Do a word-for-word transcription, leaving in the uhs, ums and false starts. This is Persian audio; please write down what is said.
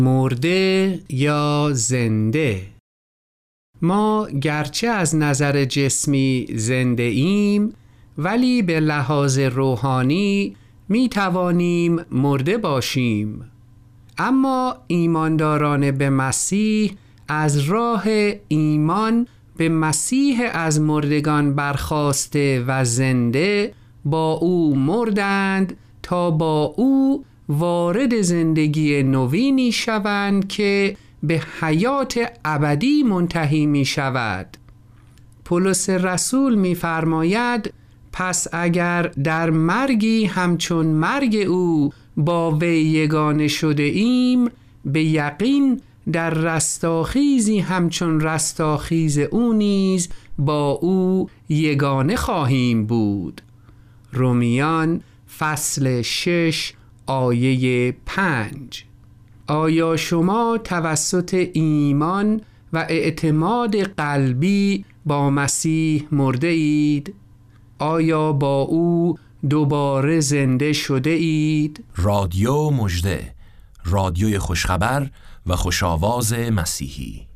مرده یا زنده؟ ما گرچه از نظر جسمی زنده ایم، ولی به لحاظ روحانی می توانیم مرده باشیم. اما ایمانداران به مسیح از راه ایمان به مسیح از مردگان برخاسته و زنده با او مردند تا با او وارد زندگی نوینی شوند که به حیات ابدی منتهی می شود. پولس رسول می فرماید پس اگر در مرگی همچون مرگ او با وی یگانه شده ایم، به یقین در رستاخیزی همچون رستاخیز او نیز با او یگانه خواهیم بود. رومیان فصل شش آیه پنج. آیا شما توسط ایمان و اعتماد قلبی با مسیح مرده اید؟ آیا با او دوباره زنده شده اید؟ رادیو مژده، رادیوی خوشخبر و خوشاواز مسیحی.